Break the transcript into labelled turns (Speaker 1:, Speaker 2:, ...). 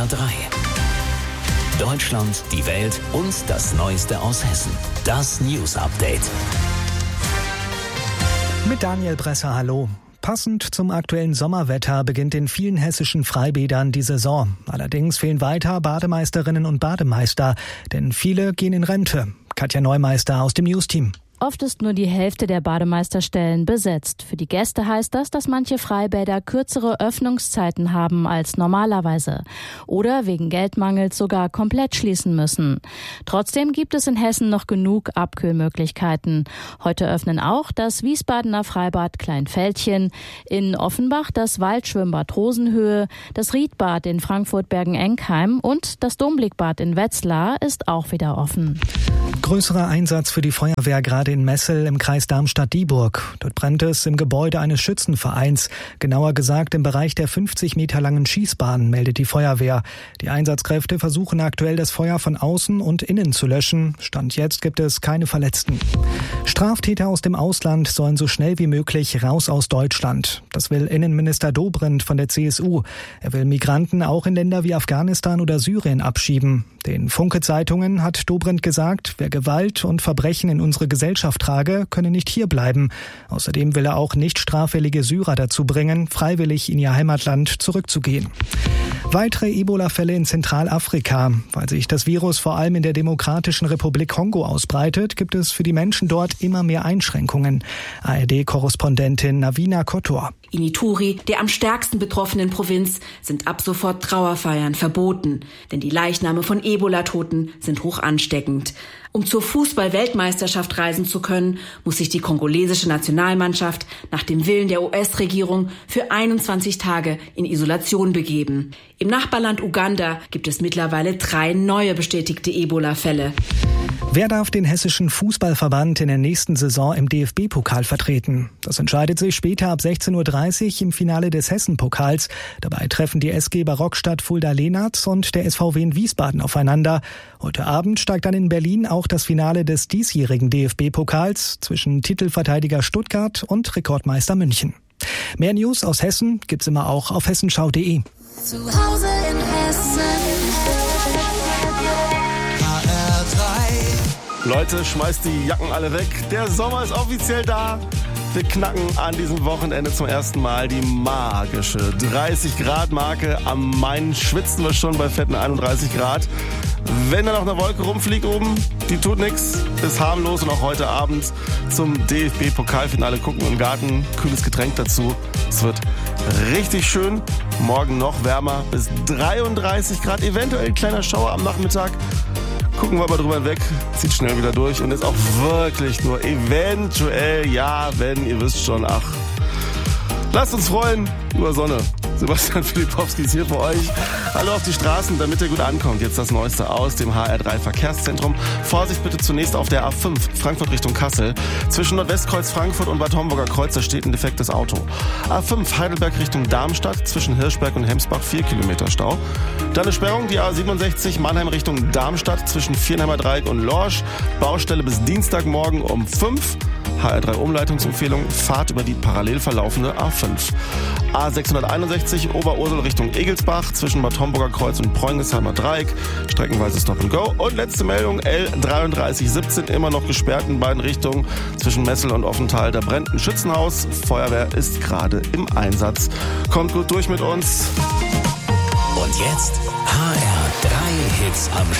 Speaker 1: HR3. Deutschland, die Welt und das Neueste aus Hessen. Das News Update.
Speaker 2: Mit Daniel Bresser, hallo. Passend zum aktuellen Sommerwetter beginnt in vielen hessischen Freibädern die Saison. Allerdings fehlen weiter Bademeisterinnen und Bademeister, denn viele gehen in Rente. Katja Neumeister aus dem News-Team.
Speaker 3: Oft ist nur die Hälfte der Bademeisterstellen besetzt. Für die Gäste heißt das, dass manche Freibäder kürzere Öffnungszeiten haben als normalerweise oder wegen Geldmangels sogar komplett schließen müssen. Trotzdem gibt es in Hessen noch genug Abkühlmöglichkeiten. Heute öffnen auch das Wiesbadener Freibad Kleinfeldchen, in Offenbach das Waldschwimmbad Rosenhöhe, das Riedbad in Frankfurt-Bergen-Enkheim und das Domblickbad in Wetzlar ist auch wieder offen.
Speaker 2: Größerer Einsatz für die Feuerwehr gerade in Messel im Kreis Darmstadt-Dieburg. Dort brennt es im Gebäude eines Schützenvereins. Genauer gesagt im Bereich der 50 Meter langen Schießbahn, meldet die Feuerwehr. Die Einsatzkräfte versuchen aktuell das Feuer von außen und innen zu löschen. Stand jetzt gibt es keine Verletzten. Straftäter aus dem Ausland sollen so schnell wie möglich raus aus Deutschland. Das will Innenminister Dobrindt von der CSU. Er will Migranten auch in Länder wie Afghanistan oder Syrien abschieben. Den Funke-Zeitungen hat Dobrindt gesagt, wer Gewalt und Verbrechen in unsere Gesellschaft trage, könne nicht hierbleiben. Außerdem will er auch nicht straffällige Syrer dazu bringen, freiwillig in ihr Heimatland zurückzugehen. Weitere Ebola-Fälle in Zentralafrika. Weil sich das Virus vor allem in der Demokratischen Republik Kongo ausbreitet, gibt es für die Menschen dort immer mehr Einschränkungen. ARD-Korrespondentin Navina Kotor.
Speaker 4: In Ituri, der am stärksten betroffenen Provinz, sind ab sofort Trauerfeiern verboten. Denn die Leichname von Ebola-Toten sind hoch ansteckend. Um zur Fußball-Weltmeisterschaft reisen zu können, muss sich die kongolesische Nationalmannschaft nach dem Willen der US-Regierung für 21 Tage in Isolation begeben. Im Nachbarland Uganda gibt es mittlerweile 3 neue bestätigte Ebola-Fälle.
Speaker 2: Wer darf den hessischen Fußballverband in der nächsten Saison im DFB-Pokal vertreten? Das entscheidet sich später ab 16:30 Uhr im Finale des Hessen-Pokals. Dabei treffen die SG Barockstadt Fulda-Lenaz und der SVW in Wiesbaden aufeinander. Heute Abend steigt dann in Berlin auch das Finale des diesjährigen DFB-Pokals zwischen Titelverteidiger Stuttgart und Rekordmeister München. Mehr News aus Hessen gibt's immer auch auf hessenschau.de.
Speaker 5: Zu Hause in Hessen.
Speaker 6: Leute, schmeißt die Jacken alle weg. Der Sommer ist offiziell da. Wir knacken an diesem Wochenende zum ersten Mal die magische 30-Grad-Marke. Am Main schwitzen wir schon bei fetten 31 Grad. Wenn da noch eine Wolke rumfliegt oben, die tut nichts, ist harmlos. Und auch heute Abend zum DFB-Pokalfinale gucken wir im Garten. Kühles Getränk dazu. Es wird richtig schön. Morgen noch wärmer bis 33 Grad. Eventuell ein kleiner Schauer am Nachmittag. Gucken wir aber drüber hinweg, zieht schnell wieder durch und ist auch wirklich nur eventuell, ja, wenn, ihr wisst schon, ach. Lasst uns freuen über Sonne. Sebastian Filipowski ist hier für euch. Hallo auf die Straßen, damit ihr gut ankommt. Jetzt das Neueste aus dem HR3 Verkehrszentrum. Vorsicht bitte zunächst auf der A5, Frankfurt Richtung Kassel. Zwischen Nordwestkreuz Frankfurt und Bad Homburger Kreuz, da steht ein defektes Auto. A5 Heidelberg Richtung Darmstadt, zwischen Hirschberg und Hemsbach 4 Kilometer Stau. Dann eine Sperrung, die A67 Mannheim Richtung Darmstadt, zwischen Viernheimer Dreieck und Lorsch. Baustelle bis Dienstagmorgen um 5. HR3 Umleitungsempfehlung, Fahrt über die parallel verlaufende A5. A661 Oberursel Richtung Egelsbach, zwischen Bad Homburger Kreuz und Preungesheimer Dreieck, streckenweise Stop and Go. Und letzte Meldung, L3317, immer noch gesperrt in beiden Richtungen, zwischen Messel und Offenthal. Da brennt ein Schützenhaus, Feuerwehr ist gerade im Einsatz. Kommt gut durch mit uns.
Speaker 1: Und jetzt HR3 Hits am